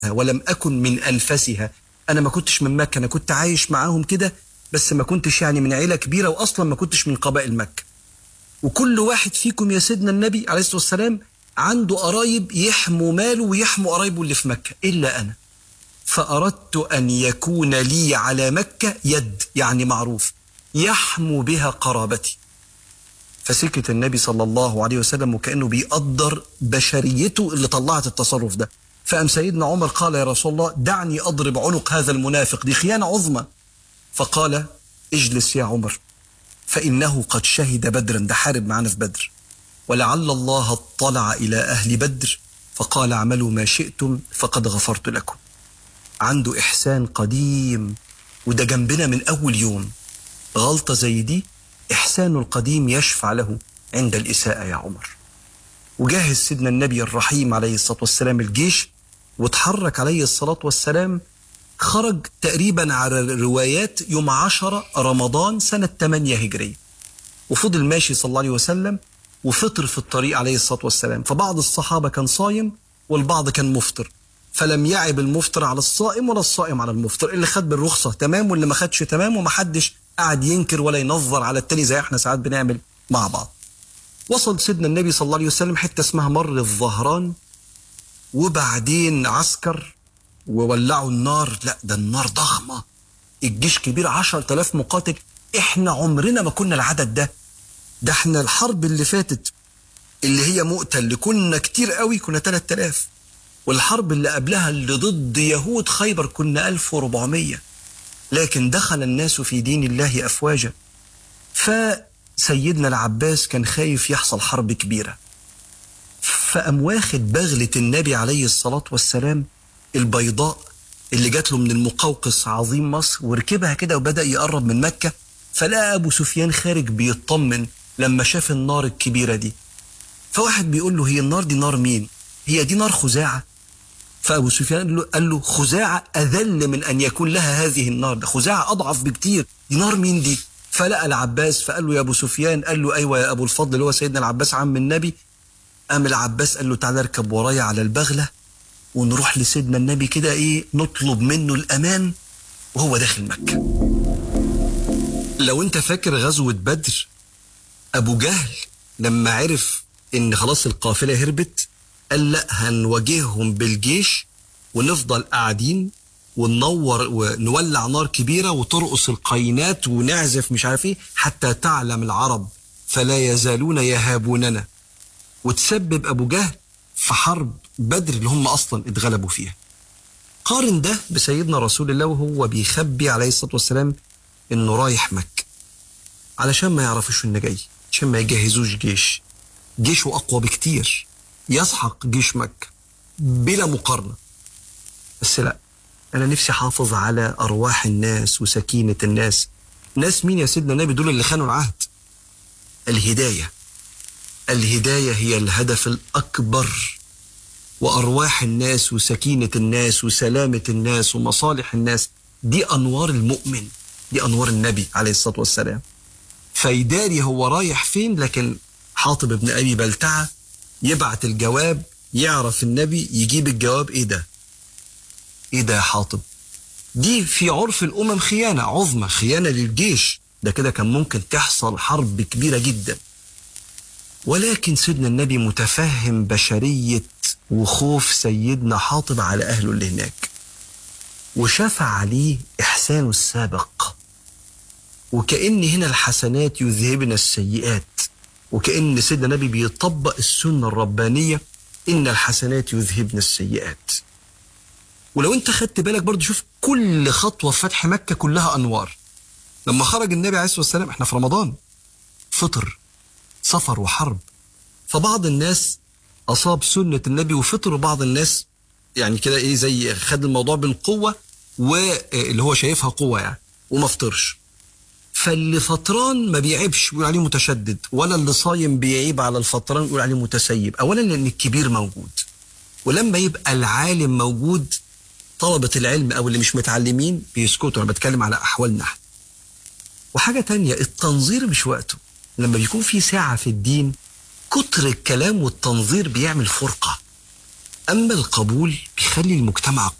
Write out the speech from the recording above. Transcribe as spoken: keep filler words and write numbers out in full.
ولم أكن من أنفسها. أنا ما كنتش من مكة، أنا كنت عايش معاهم كده، بس ما كنتش يعني من عيلة كبيرة، وأصلا ما كنتش من قبائل مكة. وكل واحد فيكم يا سيدنا النبي عليه الصلاة والسلام عنده قرايب يحموا ماله ويحموا قرايبه اللي في مكة إلا أنا. فأردت أن يكون لي على مكة يد، يعني معروف يحمو بها قرابتي. فسكت النبي صلى الله عليه وسلم وكأنه بيقدر بشريته اللي طلعت التصرف ده. فأم سيدنا عمر قال يا رسول الله دعني أضرب عنق هذا المنافق، دي خيانة عظمى. فقال اجلس يا عمر فإنه قد شهد بدرا، ده حارب معنا في بدر، ولعل الله اطلع إلى أهل بدر فقال اعملوا ما شئتم فقد غفرت لكم. عنده إحسان قديم، وده جنبنا من أول يوم. غلطة زي دي إحسانه القديم يشفع له عند الإساءة يا عمر. وجاهز سيدنا النبي الرحيم عليه الصلاة والسلام الجيش، وتحرك عليه الصلاة والسلام. خرج تقريبا على الروايات يوم عشرة رمضان سنة ثمانية هجرية، وفضل ماشي صلى الله عليه وسلم، وفطر في الطريق عليه الصلاة والسلام. فبعض الصحابة كان صايم والبعض كان مفطر، فلم يعب المفطر على الصائم ولا الصائم على المفطر. اللي خد بالرخصة تمام واللي ما خدش تمام، ومحدش قاعد ينكر ولا ينظر على التاني زي احنا ساعات بنعمل مع بعض. وصل سيدنا النبي صلى الله عليه وسلم حتة اسمها مر الظهران، وبعدين عسكر وولعوا النار. لا ده النار ضخمة، الجيش كبير، عشر تلاف مقاتل. احنا عمرنا ما كنا العدد ده. ده احنا الحرب اللي فاتت اللي هي مؤتة اللي كنا كتير قوي كنا ثلاثة آلاف، والحرب اللي قبلها اللي ضد يهود خيبر كنا ألف وأربعمية. لكن دخل الناس في دين الله أفواجا. فسيدنا العباس كان خايف يحصل حرب كبيرة، فقام واخد بغلة النبي عليه الصلاة والسلام البيضاء اللي جات له من المقوقس عظيم مصر، وركبها كده وبدأ يقرب من مكة. فلقى أبو سفيان خارج بيطمن لما شاف النار الكبيرة دي. فواحد بيقول له هي النار دي نار مين؟ هي دي نار خزاعة؟ فأبو سفيان قال له, قال له خزاعة أذل من أن يكون لها هذه النار، ده خزاعة أضعف بكتير، دي نار مين دي؟ فلقى العباس فقال له يا أبو سفيان، قال له أيوة يا أبو الفضل اللي هو سيدنا العباس عم النبي. قام العباس قال له تعالى اركب ورايا على البغلة ونروح لسيدنا النبي كده إيه نطلب منه الأمان وهو داخل مكة. لو أنت فاكر غزوة بدر، أبو جهل لما عرف إن خلاص القافلة هربت قال لا هنواجههم بالجيش ونفضل قاعدين وننور ونولع نار كبيرة وترقص القينات ونعزف مش عارف ايه حتى تعلم العرب فلا يزالون يهابوننا. وتسبب أبو جهل في حرب بدر اللي هم أصلا اتغلبوا فيها. قارن ده بسيدنا رسول الله وهو بيخبي عليه الصلاة والسلام إنه رايح مكة علشان ما يعرفوش إنه جاي، عشان ما يجهزوش جيش. جيشه أقوى بكتير يسحق جيش مكة بلا مقارنة. بس لا، أنا نفسي حافظ على أرواح الناس وسكينة الناس. ناس مين يا سيدنا النبي؟ دول اللي خانوا العهد. الهداية، الهداية هي الهدف الأكبر، وأرواح الناس وسكينة الناس وسلامة الناس ومصالح الناس دي أنوار المؤمن، دي أنوار النبي عليه الصلاة والسلام. فيداري هو رايح فين، لكن حاطب ابن أبي بلتعة يبعت الجواب، يعرف النبي يجيب الجواب. ايه ده ايه ده يا حاطب؟ دي في عرف الأمم خيانة عظمى، خيانة للجيش، ده كده كان ممكن تحصل حرب كبيرة جدا. ولكن سيدنا النبي متفهم بشرية وخوف سيدنا حاطب على أهله اللي هناك، وشفع عليه إحسانه السابق. وكأن هنا الحسنات يذهبن السيئات، وكأن سيدنا النبي بيطبق السنة الربانية إن الحسنات يذهبن السيئات. ولو انت خدت بالك برضو شوف كل خطوة في فتح مكة كلها أنوار. لما خرج النبي عليه الصلاة والسلام احنا في رمضان، فطر، سفر وحرب، فبعض الناس أصاب سنة النبي وفطر، وبعض الناس يعني كده ايه زي خد الموضوع بالقوة واللي هو شايفها قوة يعني وما فطرش. فاللي فطران ما بيعيبش بيقول عليه متشدد، ولا اللي صايم بيعيب على الفطران يقول عليه متسيب. أولا لأن الكبير موجود، ولما يبقى العالم موجود طلبة العلم أو اللي مش متعلمين بيسكتوا. أنا بتكلم على أحوالنا. وحاجة تانية، التنظير مش وقته. لما بيكون في ساعة في الدين كتر الكلام والتنظير بيعمل فرقة. أما القبول بيخلي المجتمع